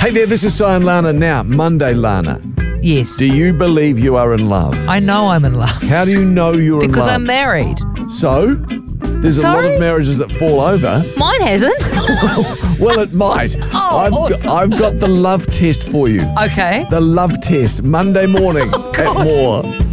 Hey there, this is Si and Lana. Now, Monday, Lana. Yes. Do you believe you are in love? I know I'm in love. How do you know you're in love? Because I'm married. So? There's a lot Sorry? of marriages that fall over. Mine hasn't. Well, it might. awesome. I've got the love test for you. Okay. The love test, Monday morning at More.